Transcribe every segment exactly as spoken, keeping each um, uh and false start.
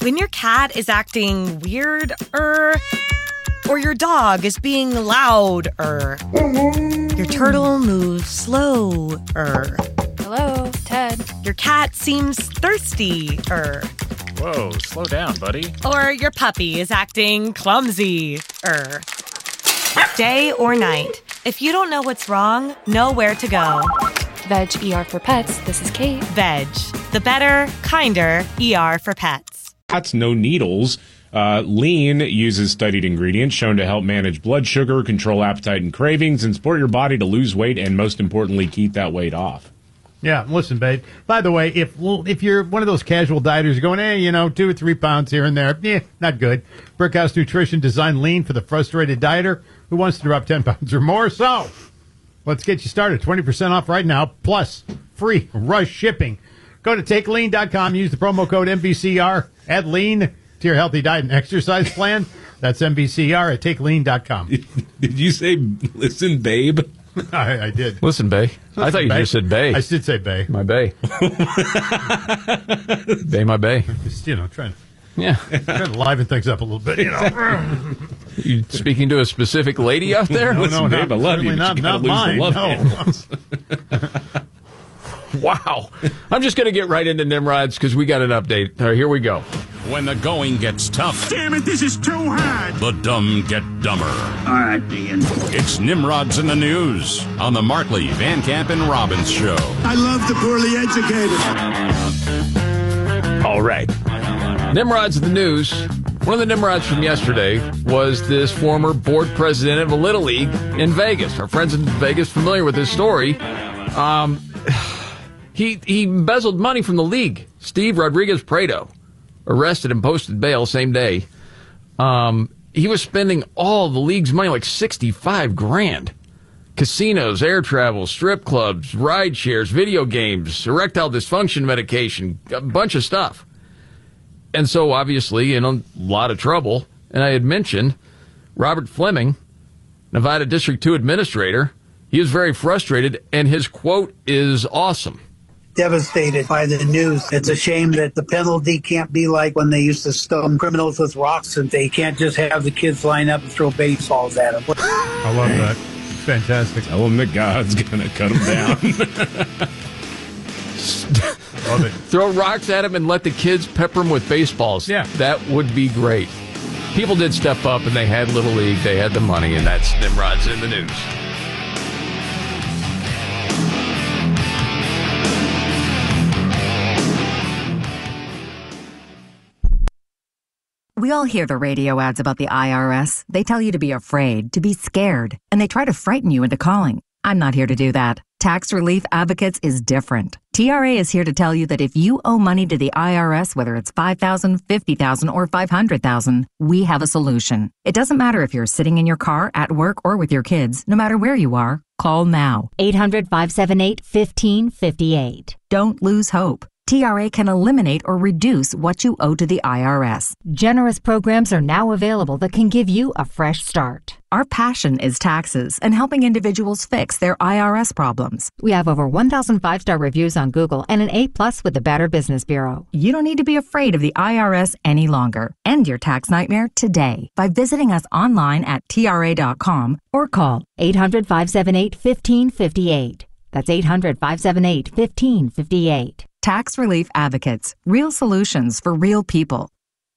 When your cat is acting weird, er, or your dog is being loud, er, your turtle moves slow, er. Hello, Ted. Your cat seems thirsty, er. Whoa, slow down, buddy. Or your puppy is acting clumsy, er. Day or night, if you don't know what's wrong, know where to go. Veg E R for Pets, this is Kate. Veg, the better, kinder E R for pets. That's no needles. Uh, lean uses studied ingredients shown to help manage blood sugar, control appetite and cravings, and support your body to lose weight and, most importantly, keep that weight off. Yeah, listen, babe. By the way, if if you're one of those casual dieters going, hey, you know, two or three pounds here and there, yeah, not good. Brickhouse Nutrition designed lean for the frustrated dieter who wants to drop ten pounds or more. So let's get you started. twenty percent off right now, plus free rush shipping. Go to take lean dot com. Use the promo code M B C R. Add lean to your healthy diet and exercise plan. That's M B C R at take lean dot com. Did you say, listen, babe? I, I did. Listen, Bay. Listen, I thought you bae. just said Bay. I did say Bay. My Bay. Bay, my Bay. Just, you know, trying, Yeah. trying to liven things up a little bit, you know. You speaking to a specific lady out there? No, Listen, no, babe, not, I love you, certainly but not, you not gotta lose the mine. love No. Wow. I'm just going to get right into Nimrods because we got an update. All right, here we go. When the going gets tough, Damn it, this is too hard. the dumb get dumber. All right, Dean. It's Nimrods in the News on the Markley, Van Camp, and Robbins Show. I love the poorly educated. All right. Nimrods in the News. One of the Nimrods from yesterday was this former board president of a Little League in Vegas. Our friends in Vegas familiar with this story. Um, he, he embezzled money from the league. Steve Rodriguez-Prado. Arrested and posted bail same day. Um, he was spending all the league's money, like sixty-five grand. Casinos, air travel, strip clubs, ride shares, video games, erectile dysfunction medication, a bunch of stuff. And so, obviously, in a lot of trouble. And I had mentioned Robert Fleming, Nevada District two administrator. He was very frustrated, and his quote is awesome. Devastated by the news. It's a shame that the penalty can't be like when they used to stone criminals with rocks, and they can't just have the kids line up and throw baseballs at them. I love that. Fantastic. Tell him that God's going to cut him down. Love it. Throw rocks at him and let the kids pepper him with baseballs. Yeah. That would be great. People did step up, and they had Little League. They had the money, and that's Nimrod's in the News. We all hear the radio ads about the I R S. They tell you to be afraid, to be scared, and they try to frighten you into calling. I'm not here to do that. Tax Relief Advocates is different. T R A is here to tell you that if you owe money to the I R S, whether it's five thousand dollars, fifty thousand dollars, or five hundred thousand dollars, we have a solution. It doesn't matter if you're sitting in your car, at work, or with your kids. No matter where you are, call now. eight hundred, five seven eight, one five five eight. Don't lose hope. T R A can eliminate or reduce what you owe to the I R S. Generous programs are now available that can give you a fresh start. Our passion is taxes and helping individuals fix their I R S problems. We have over one thousand five-star reviews on Google and an A plus with the Better Business Bureau. You don't need to be afraid of the I R S any longer. End your tax nightmare today by visiting us online at T R A dot com or call eight hundred, five seven eight, one five five eight. That's eight hundred, five seven eight, one five five eight. Tax Relief Advocates. Real solutions for real people.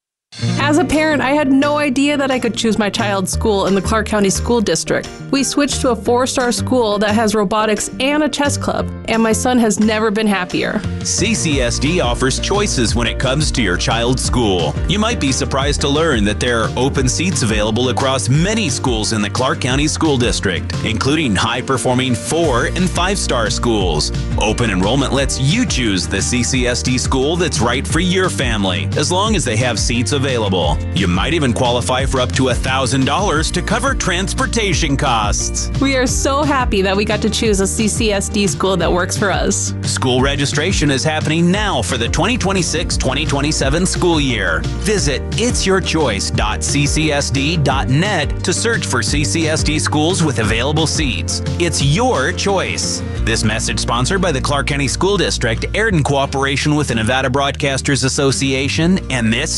As a parent, I had no idea that I could choose my child's school in the Clark County School District. We switched to a four-star school that has robotics and a chess club, and my son has never been happier. C C S D offers choices when it comes to your child's school. You might be surprised to learn that there are open seats available across many schools in the Clark County School District, including high-performing four- and five-star schools. Open enrollment lets you choose the C C S D school that's right for your family, as long as they have seats available. You might even qualify for up to one thousand dollars to cover transportation costs. We are so happy that we got to choose a C C S D school that works for us. School registration is happening now for the twenty twenty-six twenty twenty-seven school year. Visit its your choice dot c c s d dot net to search for C C S D schools with available seats. It's your choice. This message sponsored by the Clark County School District, aired in cooperation with the Nevada Broadcasters Association and this